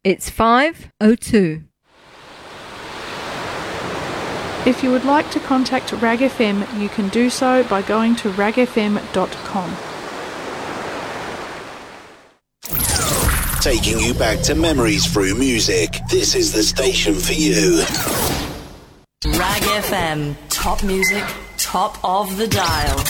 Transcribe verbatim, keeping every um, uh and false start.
It's five oh two. If you would like to contact Rag F M, you can do so by going to rag f m dot com. Taking you back to memories through music. This is the station for you. Rag F M, top music, top of the dial.